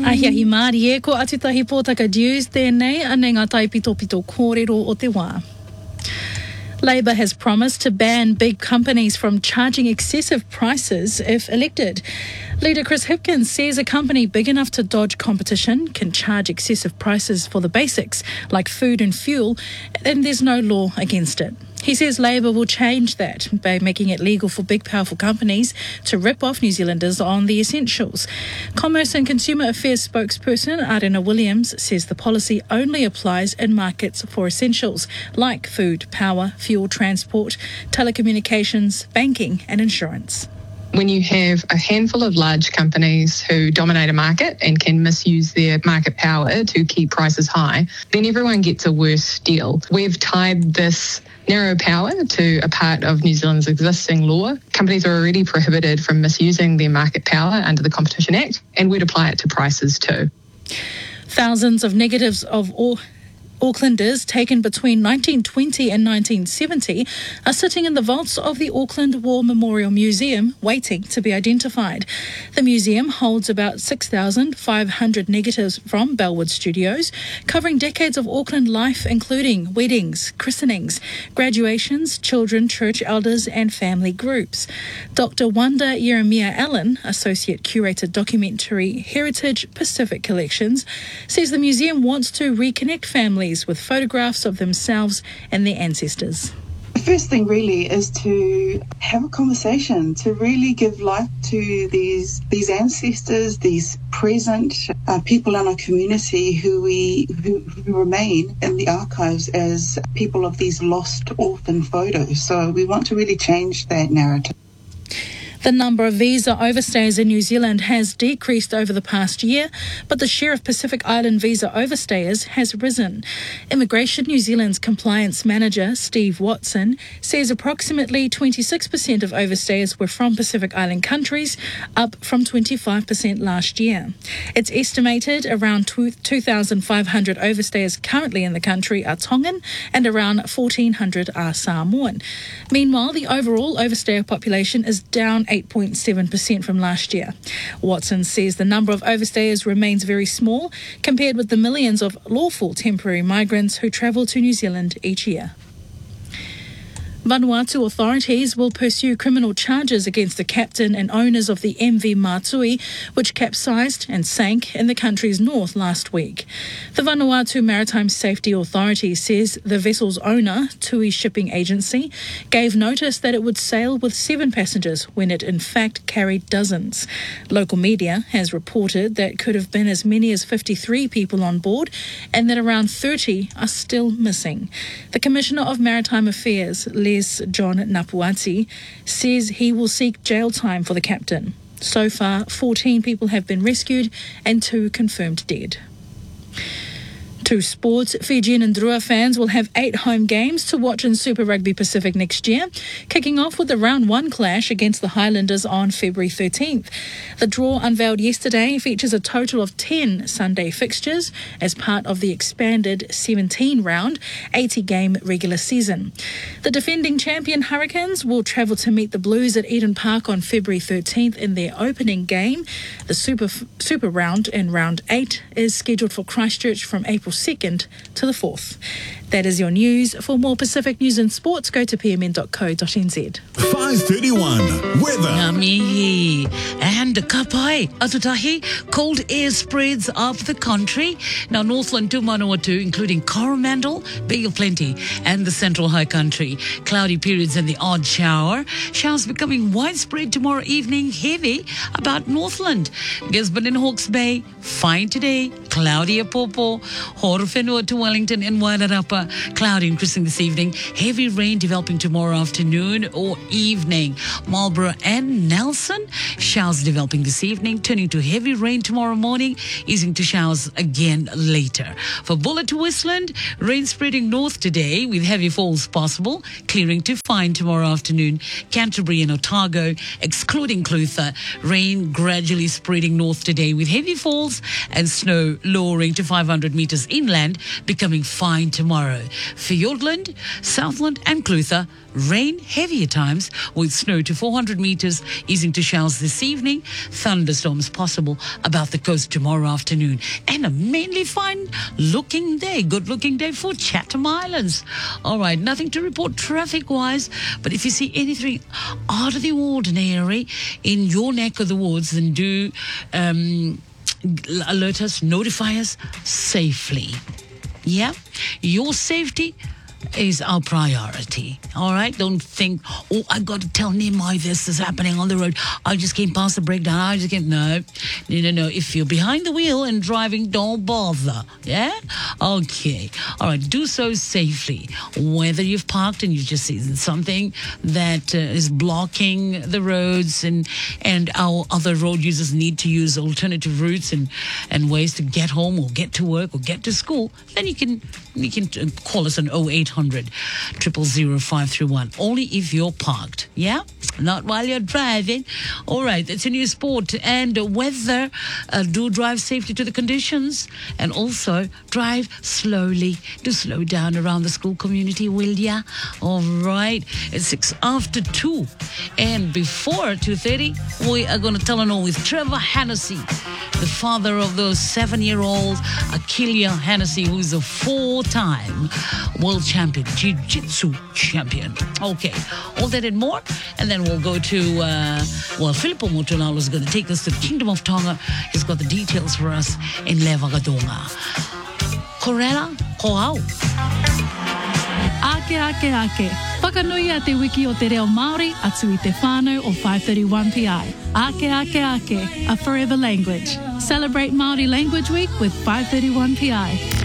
Ahia hi Māori e, ko atutahi pōtaka News tēnei, ane ngā tai pito kōrero o te wā. Labour has promised to ban big companies from charging excessive prices if elected. Leader Chris Hipkins says a company big enough to dodge competition can charge excessive prices for the basics, like food and fuel, and there's no law against it. He says Labour will change that by making it legal for big, powerful companies to rip off New Zealanders on the essentials. Commerce and Consumer Affairs spokesperson Arena Williams says the policy only applies in markets for essentials like food, power, fuel, transport, telecommunications, banking and insurance. When you have a handful of large companies who dominate a market and can misuse their market power to keep prices high, then everyone gets a worse deal. We've tied this narrow power to a part of New Zealand's existing law. Companies are already prohibited from misusing their market power under the Competition Act, and we'd apply it to prices too. Thousands of negatives of Aucklanders taken between 1920 and 1970 are sitting in the vaults of the Auckland War Memorial Museum waiting to be identified. The museum holds about 6,500 negatives from Bellwood Studios, covering decades of Auckland life, including weddings, christenings, graduations, children, church elders and family groups. Dr. Wanda Yeremia Allen, Associate Curator Documentary Heritage Pacific Collections, says the museum wants to reconnect families with photographs of themselves and their ancestors. The first thing really is to have a conversation, to really give life to these ancestors, these present people in our community who remain in the archives as people of these lost orphan photos. So we want to really change that narrative. The number of visa overstays in New Zealand has decreased over the past year, but the share of Pacific Island visa overstayers has risen. Immigration New Zealand's compliance manager, Steve Watson, says approximately 26% of overstayers were from Pacific Island countries, up from 25% last year. It's estimated around 2,500 overstayers currently in the country are Tongan and around 1,400 are Samoan. Meanwhile, the overall overstayer population is down 8.7% from last year. Watson says the number of overstayers remains very small compared with the millions of lawful temporary migrants who travel to New Zealand each year. Vanuatu authorities will pursue criminal charges against the captain and owners of the MV Mātui, which capsized and sank in the country's north last week. The Vanuatu Maritime Safety Authority says the vessel's owner, Tui Shipping Agency, gave notice that it would sail with 7 passengers when it in fact carried dozens. Local media has reported that could have been as many as 53 people on board and that around 30 are still missing. The Commissioner of Maritime Affairs, John Napuati, says he will seek jail time for the captain. So far, 14 people have been rescued and 2 confirmed dead. To sports, Fijian and Drua fans will have 8 home games to watch in Super Rugby Pacific next year, kicking off with the Round 1 clash against the Highlanders on February 13th. The draw unveiled yesterday features a total of 10 Sunday fixtures as part of the expanded 17-round, 80-game regular season. The defending champion Hurricanes will travel to meet the Blues at Eden Park on February 13th in their opening game. The Super Round in Round 8 is scheduled for Christchurch from April 2nd to the 4th. That is your news. For more Pacific news and sports, go to pmn.co.nz. 5:31 weather. Ngā mihi. And kapai, atutahi, cold air spreads up the country. Now, Northland to Manawatu, including Coromandel, Bay of Plenty, and the Central High Country. Cloudy periods and the odd shower. Showers becoming widespread tomorrow evening, heavy about Northland. Gisborne and Hawke's Bay, fine today, cloudy at Popo. Horowhenua to Wellington and Wairarapa, cloudy increasing this evening. Heavy rain developing tomorrow afternoon or evening. Marlborough and Nelson, showers developing this evening, turning to heavy rain tomorrow morning, easing to showers again later. For Buller to Westland, rain spreading north today with heavy falls possible, clearing to fine tomorrow afternoon. Canterbury and Otago, excluding Clutha, rain gradually spreading north today with heavy falls and snow lowering to 500 metres inland, becoming fine tomorrow. tomorrow. Fiordland, Southland and Clutha, rain heavy at times with snow to 400 meters, easing to showers this evening. Thunderstorms possible about the coast tomorrow afternoon. And a mainly fine looking day, good looking day for Chatham Islands. All right, nothing to report traffic wise, but if you see anything out of the ordinary in your neck of the woods, then do alert us, notify us safely. Yeah, your safety is our priority. All right, don't think, oh, I got to tell Nimoy this is happening on the road. I just came past the breakdown. No. If you're behind the wheel and driving, don't bother. Yeah, okay. All right, do so safely. Whether you've parked and you just see something that is blocking the roads, and our other road users need to use alternative routes and ways to get home or get to work or get to school, then you can call us on 0800 000 531. Only if you're parked, yeah? Not while you're driving. All right, it's a new sport and weather. Do drive safely to the conditions, and also drive slowly. Do slow down around the school community, will ya? All right, it's 6 after 2. And before 2:30, we are going to tell an all with Trevor Hennessy, the father of the 7-year-old Akeelia Hennessy, who's a 4-time world champion, jiu-jitsu champion. Okay, all that and more. And then we'll go to, Filippo Motolalo is going to take us to the Kingdom of Tonga. He's got the details for us in Levagadonga. Corella, koau. Ake. Whakanui a te wiki o te reo Māori atu i te whānau o 531PI. Ake, a forever language. Celebrate Māori Language Week with 531PI.